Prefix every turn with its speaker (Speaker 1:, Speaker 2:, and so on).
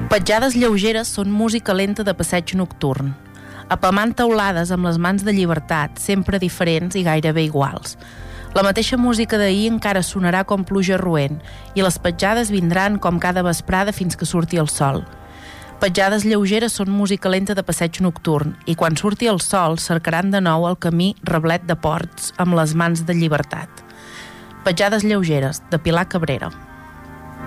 Speaker 1: Petjades lleugeres són música lenta de passeig nocturn, apamant teulades amb les mans de llibertat, sempre diferents i gairebé iguals. La mateixa música d'ahir encara sonarà com pluja roent i les petjades vindran com cada vesprada fins que surti el sol. Petjades lleugeres són música lenta de passeig nocturn i quan surti el sol cercaran de nou el camí reblet de ports amb les mans de llibertat. Petjades lleugeres, de Pilar Cabrera.